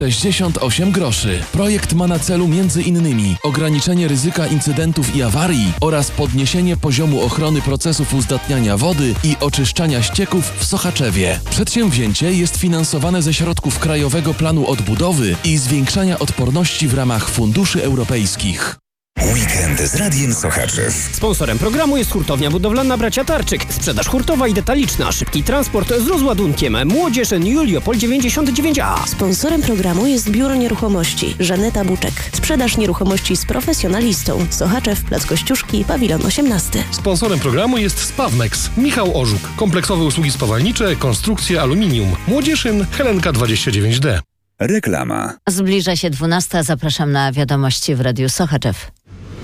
68 groszy. Projekt ma na celu m.in. ograniczenie ryzyka incydentów i awarii oraz podniesienie poziomu ochrony procesów uzdatniania wody i oczyszczania ścieków w Sochaczewie. Przedsięwzięcie jest finansowane ze środków Krajowego Planu Odbudowy i zwiększania odporności w ramach funduszy europejskich. Weekend z Radiem Sochaczew. Sponsorem programu jest hurtownia budowlana Bracia Tarczyk. Sprzedaż hurtowa i detaliczna. Szybki transport z rozładunkiem. Młodzież Juliopol 99A. Sponsorem programu jest Biuro Nieruchomości Żaneta Buczek. Sprzedaż nieruchomości z profesjonalistą. Sochaczew, Plac Kościuszki, Pawilon 18. Sponsorem programu jest Spawmex. Michał Orzuk. Kompleksowe usługi spawalnicze, konstrukcje aluminium. Młodzieżyn Helenka 29D. Reklama. Zbliża się 12. Zapraszam na wiadomości w Radiu Sochaczew.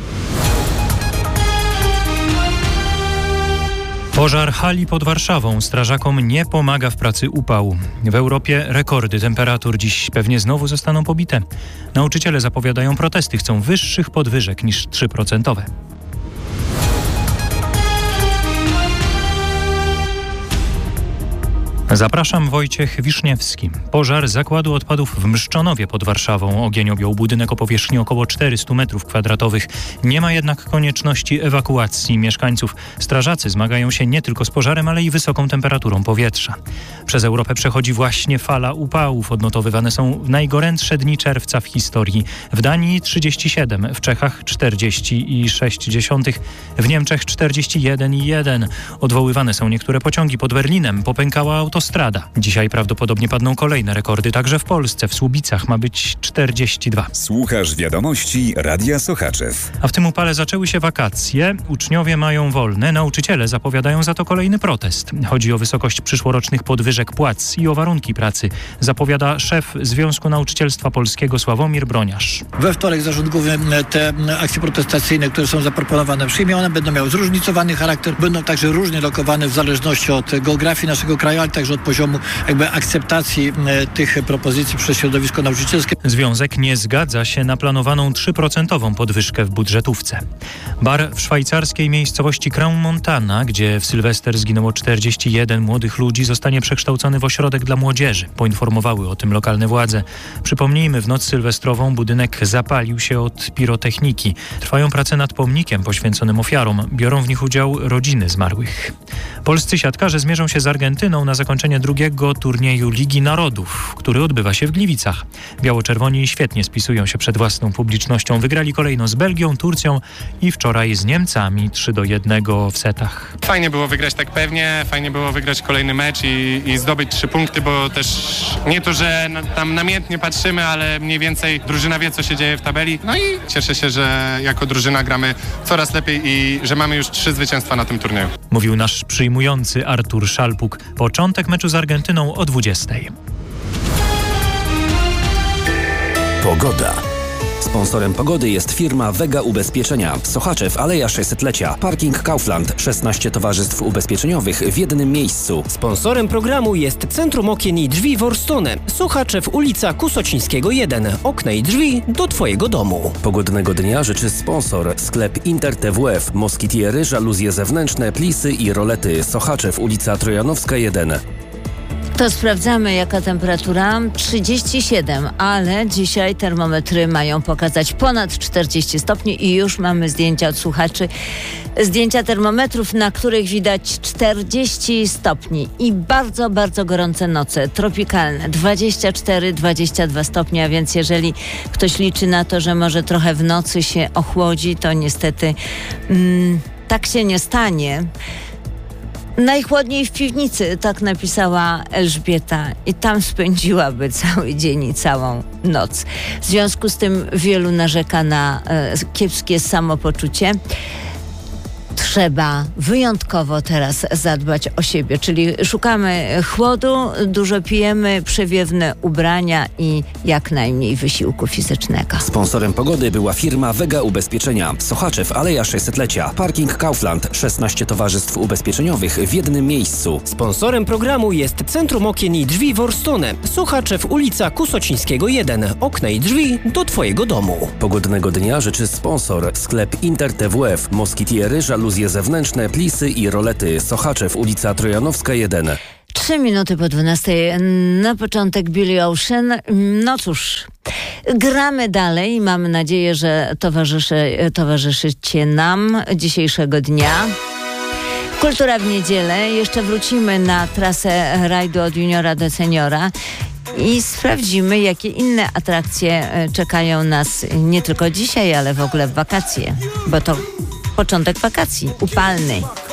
Pożar hali pod Warszawą strażakom nie pomaga w pracy upału. W Europie rekordy temperatur dziś pewnie znowu zostaną pobite. Nauczyciele zapowiadają protesty, chcą wyższych podwyżek niż 3%. Zapraszam, Wojciech Wiszniewski. Pożar zakładu odpadów w Mszczonowie pod Warszawą. Ogień objął budynek o powierzchni około 400 m2. Nie ma jednak konieczności ewakuacji mieszkańców. Strażacy zmagają się nie tylko z pożarem, ale i wysoką temperaturą powietrza. Przez Europę przechodzi właśnie fala upałów. Odnotowywane są najgorętsze dni czerwca w historii. W Danii 37, w Czechach 40,6, w Niemczech 41,1. Odwoływane są niektóre pociągi. Pod Berlinem popękała autostrada. Dzisiaj prawdopodobnie padną kolejne rekordy, także w Polsce. W Słubicach ma być 42. Słuchasz wiadomości Radia Sochaczew. A w tym upale zaczęły się wakacje. Uczniowie mają wolne, nauczyciele zapowiadają za to kolejny protest. Chodzi o wysokość przyszłorocznych podwyżek płac i o warunki pracy, zapowiada szef Związku Nauczycielstwa Polskiego Sławomir Broniarz. We wtorek zarząd główny te akcje protestacyjne, które są zaproponowane, przyjmie. One będą miały zróżnicowany charakter, będą także różnie lokowane w zależności od geografii naszego kraju, ale także od poziomu akceptacji tych propozycji przez środowisko nauczycielskie. Związek nie zgadza się na planowaną 3% podwyżkę w budżetówce. Bar w szwajcarskiej miejscowości Crans-Montana, gdzie w Sylwester zginęło 41 młodych ludzi, zostanie przekształcony w ośrodek dla młodzieży. Poinformowały o tym lokalne władze. Przypomnijmy, w noc sylwestrową budynek zapalił się od pirotechniki. Trwają prace nad pomnikiem poświęconym ofiarom. Biorą w nich udział rodziny zmarłych. Polscy siatkarze zmierzą się z Argentyną na zakończenie drugiego turnieju Ligi Narodów, który odbywa się w Gliwicach. Biało-czerwoni świetnie spisują się przed własną publicznością. Wygrali kolejno z Belgią, Turcją i wczoraj z Niemcami 3-1 w setach. Fajnie było wygrać tak pewnie, fajnie było wygrać kolejny mecz i zdobyć 3 punkty, bo też nie to, że tam namiętnie patrzymy, ale mniej więcej drużyna wie, co się dzieje w tabeli. No i cieszę się, że jako drużyna gramy coraz lepiej i że mamy już 3 zwycięstwa na tym turnieju. Mówił nasz przyjmujący Artur Szalpuk. Początek meczu z Argentyną o 20:00. Pogoda. Sponsorem pogody jest firma Vega Ubezpieczenia. Sochaczew, Aleja 600-lecia. Parking Kaufland. 16 towarzystw ubezpieczeniowych w jednym miejscu. Sponsorem programu jest Centrum Okien i Drzwi Worstone. Sochaczew, ulica Kusocińskiego 1. Okna i drzwi do Twojego domu. Pogodnego dnia życzy sponsor. Sklep Inter TWF. Moskitiery, żaluzje zewnętrzne, plisy i rolety. Sochaczew, ulica Trojanowska 1. To sprawdzamy, jaka temperatura. 37, ale dzisiaj termometry mają pokazać ponad 40 stopni i już mamy zdjęcia od słuchaczy. Zdjęcia termometrów, na których widać 40 stopni i bardzo, bardzo gorące noce, tropikalne, 24-22 stopnie, a więc jeżeli ktoś liczy na to, że może trochę w nocy się ochłodzi, to niestety tak się nie stanie. Najchłodniej w piwnicy, tak napisała Elżbieta i tam spędziłaby cały dzień i całą noc. W związku z tym wielu narzeka na kiepskie samopoczucie. Trzeba wyjątkowo teraz zadbać o siebie, czyli szukamy chłodu, dużo pijemy, przewiewne ubrania i jak najmniej wysiłku fizycznego. Sponsorem pogody była firma Vega Ubezpieczenia. Sochaczew, Aleja 600-lecia. Parking Kaufland. 16 towarzystw ubezpieczeniowych w jednym miejscu. Sponsorem programu jest Centrum Okien i Drzwi Worstone. Sochaczew, ulica Kusocińskiego 1. Okna i drzwi do Twojego domu. Pogodnego dnia życzy sponsor. Sklep Inter TWF. Moskitiery, żaluzje zewnętrzne, plisy i rolety. Sochaczew, ulica Trojanowska 1. 3 minuty po 12 na początek Billy Ocean. No cóż, gramy dalej. Mamy nadzieję, że towarzyszycie nam dzisiejszego dnia. Kultura w niedzielę. Jeszcze wrócimy na trasę rajdu od juniora do seniora i sprawdzimy, jakie inne atrakcje czekają nas nie tylko dzisiaj, ale w ogóle w wakacje, bo to początek wakacji upalny.